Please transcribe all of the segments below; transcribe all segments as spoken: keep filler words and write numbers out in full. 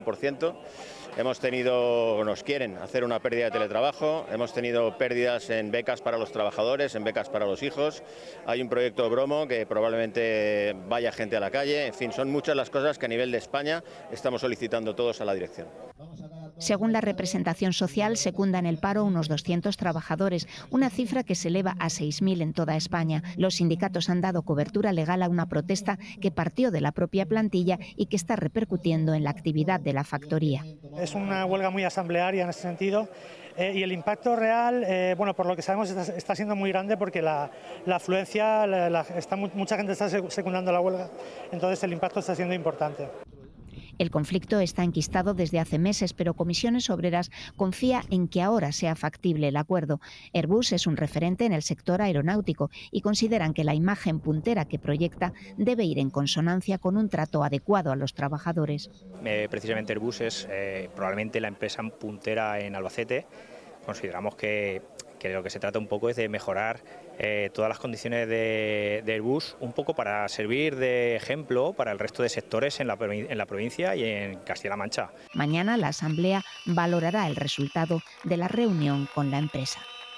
por ciento. Hemos tenido, nos quieren hacer una pérdida de teletrabajo, hemos tenido pérdidas en becas para los trabajadores, en becas para los hijos, hay un proyecto Bromo que probablemente vaya gente a la calle, en fin, son muchas las cosas que a nivel de España estamos solicitando todos a la dirección. Según la representación social, secundan el paro unos doscientos trabajadores, una cifra que se eleva a seis mil en toda España. Los sindicatos han dado cobertura legal a una protesta que partió de la propia plantilla y que está repercutiendo en la actividad de la factoría. Es una huelga muy asamblearia en ese sentido eh, y el impacto real, eh, bueno, por lo que sabemos está, está siendo muy grande porque la, la afluencia, la, la, está, mucha gente está secundando la huelga, entonces el impacto está siendo importante. El conflicto está enquistado desde hace meses, pero Comisiones Obreras confía en que ahora sea factible el acuerdo. Airbus es un referente en el sector aeronáutico y consideran que la imagen puntera que proyecta debe ir en consonancia con un trato adecuado a los trabajadores. Eh, precisamente Airbus es eh, probablemente la empresa puntera en Albacete. Consideramos que, que de lo que se trata un poco es de mejorar eh, todas las condiciones de, de Airbus, un poco para servir de ejemplo para el resto de sectores en la, en la provincia y en Castilla-La Mancha. Mañana la Asamblea valorará el resultado de la reunión con la empresa.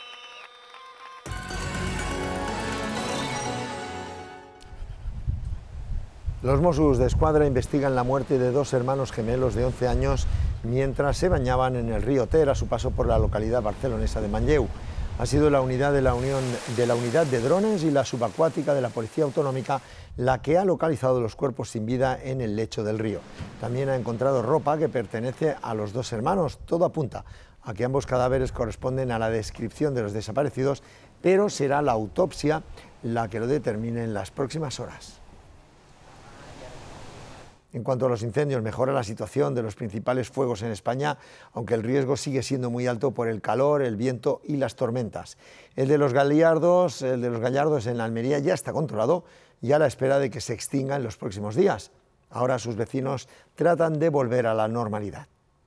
Los Mossos de Escuadra investigan la muerte de dos hermanos gemelos de once años mientras se bañaban en el río Ter a su paso por la localidad barcelonesa de Manlleu. Ha sido la unidad de la, Unión, de la unidad de drones y la subacuática de la Policía Autonómica la que ha localizado los cuerpos sin vida en el lecho del río. También ha encontrado ropa que pertenece a los dos hermanos. Todo apunta a que ambos cadáveres corresponden a la descripción de los desaparecidos, pero será la autopsia la que lo determine en las próximas horas. En cuanto a los incendios, mejora la situación de los principales fuegos en España, aunque el riesgo sigue siendo muy alto por el calor, el viento y las tormentas. El de los Gallardos, el de los Gallardos en la Almería ya está controlado y a la espera de que se extinga en los próximos días. Ahora sus vecinos tratan de volver a la normalidad.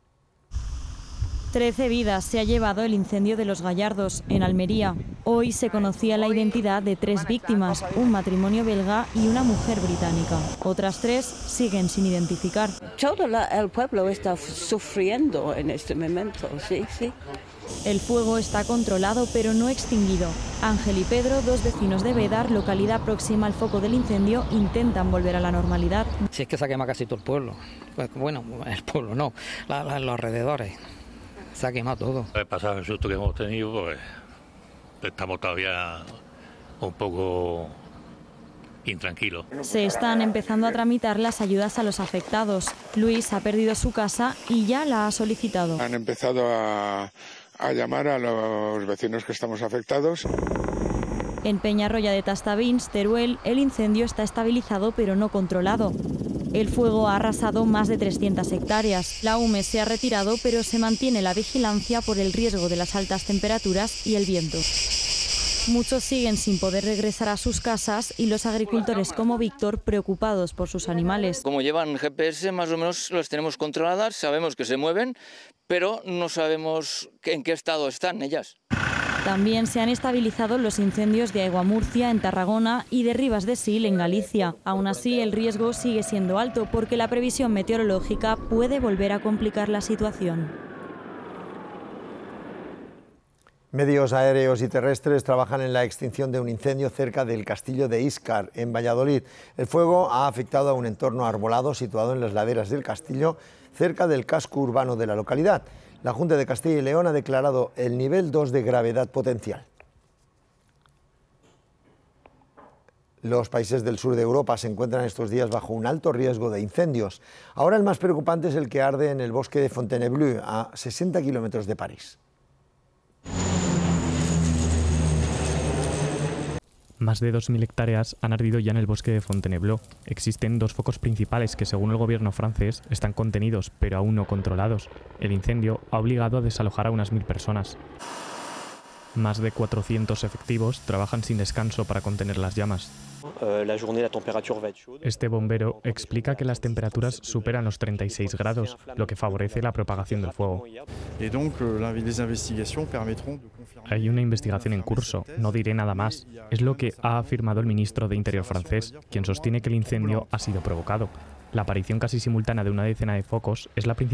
Trece vidas se ha llevado el incendio de los Gallardos, en Almería. Hoy se conocía la identidad de tres víctimas, un matrimonio belga y una mujer británica. Otras tres siguen sin identificar. Todo la, el pueblo está sufriendo en este momento, sí, sí. El fuego está controlado pero no extinguido. Ángel y Pedro, dos vecinos de Bédar, localidad próxima al foco del incendio, intentan volver a la normalidad. Si es que se ha quemado casi todo el pueblo. Pues, bueno, el pueblo no, la, la, los alrededores. Se ha quemado todo. El pasado el susto que hemos tenido, pues estamos todavía un poco intranquilos. Se están empezando a tramitar las ayudas a los afectados. Luis ha perdido su casa y ya la ha solicitado. Han empezado a, a llamar a los vecinos que estamos afectados. En Peñarroya de Tastavins, Teruel, el incendio está estabilizado pero no controlado. El fuego ha arrasado más de trescientas hectáreas. La U M E se ha retirado, pero se mantiene la vigilancia por el riesgo de las altas temperaturas y el viento. Muchos siguen sin poder regresar a sus casas y los agricultores como Víctor preocupados por sus animales. Como llevan G P S, más o menos las tenemos controladas, sabemos que se mueven, pero no sabemos en qué estado están ellas. También se han estabilizado los incendios de Aiguamurcia en Tarragona y de Ribas de Sil en Galicia. Aún así, el riesgo sigue siendo alto porque la previsión meteorológica puede volver a complicar la situación. Medios aéreos y terrestres trabajan en la extinción de un incendio cerca del castillo de Íscar, en Valladolid. El fuego ha afectado a un entorno arbolado situado en las laderas del castillo, cerca del casco urbano de la localidad. La Junta de Castilla y León ha declarado el nivel dos de gravedad potencial. Los países del sur de Europa se encuentran estos días bajo un alto riesgo de incendios. Ahora el más preocupante es el que arde en el bosque de Fontainebleau, a sesenta kilómetros de París. Más de dos mil hectáreas han ardido ya en el bosque de Fontainebleau. Existen dos focos principales que, según el gobierno francés, están contenidos, pero aún no controlados. El incendio ha obligado a desalojar a unas mil personas. Más de cuatrocientos efectivos trabajan sin descanso para contener las llamas. Este bombero explica que las temperaturas superan los treinta y seis grados, lo que favorece la propagación del fuego. Hay una investigación en curso, no diré nada más. Es lo que ha afirmado el ministro de Interior francés, quien sostiene que el incendio ha sido provocado. La aparición casi simultánea de una decena de focos es la principal